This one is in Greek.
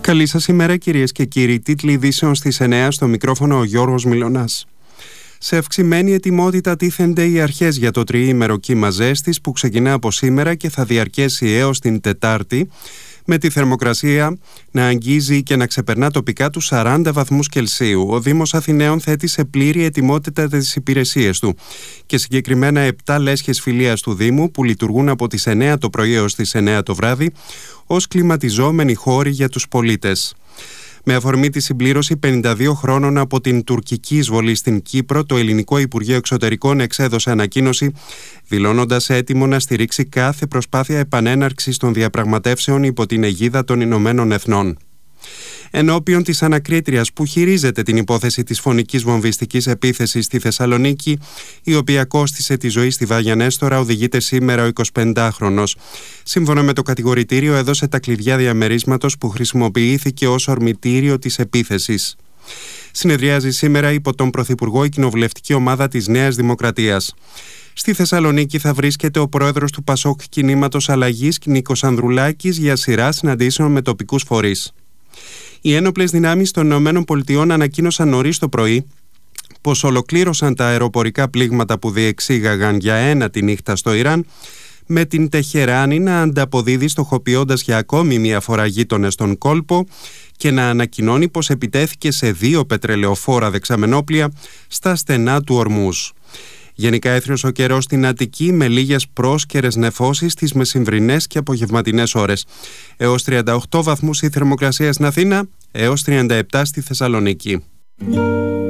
Καλή σας ημέρα κυρίες και κύριοι. Τίτλοι ειδήσεων στις 9, στο μικρόφωνο ο Γιώργος Μιλωνάς. Σε αυξημένη ετοιμότητα τίθενται οι αρχές για το τριήμερο κύμα ζέστης που ξεκινά από σήμερα και θα διαρκέσει έως την Τετάρτη, με τη θερμοκρασία να αγγίζει και να ξεπερνά τοπικά τους 40 βαθμούς Κελσίου. Ο Δήμος Αθηναίων θέτει σε πλήρη ετοιμότητα τις υπηρεσίες του και συγκεκριμένα 7 λέσχες φιλίας του Δήμου που λειτουργούν από τις 9 το πρωί έως τις 9 το βράδυ ως κλιματιζόμενοι χώροι για τους πολίτες. Με αφορμή τη συμπλήρωση 52 χρόνων από την τουρκική εισβολή στην Κύπρο, το Ελληνικό Υπουργείο Εξωτερικών εξέδωσε ανακοίνωση δηλώνοντας έτοιμο να στηρίξει κάθε προσπάθεια επανέναρξης των διαπραγματεύσεων υπό την αιγίδα των Ηνωμένων Εθνών. Ενώπιον της ανακρίτριας που χειρίζεται την υπόθεση της φωνικής βομβιστικής επίθεσης στη Θεσσαλονίκη, η οποία κόστισε τη ζωή στη Βάγια Νέστορα, οδηγείται σήμερα ο 25χρονος. Σύμφωνα με το κατηγορητήριο, έδωσε τα κλειδιά διαμερίσματος που χρησιμοποιήθηκε ως ορμητήριο της επίθεσης. Συνεδριάζει σήμερα υπό τον Πρωθυπουργό η κοινοβουλευτική ομάδα της Νέας Δημοκρατίας. Στη Θεσσαλονίκη θα βρίσκεται ο πρόεδρος του Πασόκ Κινήματος Αλλαγής, Νίκος Ανδρουλάκης, για σειρά συναντήσεων με τοπικούς φορείς. Οι ένοπλες δυνάμεις των ΗΠΑ ανακοίνωσαν νωρίς το πρωί πως ολοκλήρωσαν τα αεροπορικά πλήγματα που διεξήγαγαν για ένα τη νύχτα στο Ιράν, με την Τεχεράνη να ανταποδίδει στοχοποιώντας για ακόμη μία φορά γείτονες στον κόλπο και να ανακοινώνει πως επιτέθηκε σε 2 πετρελαιοφόρα δεξαμενόπλια στα στενά του Ορμούζ. Γενικά έθριος ο καιρός στην Αττική με λίγες πρόσκαιρες νεφώσεις τις μεσημβρινές και απογευματινές ώρες. Έως 38 βαθμούς η θερμοκρασία στην Αθήνα, έως 37 στη Θεσσαλονίκη.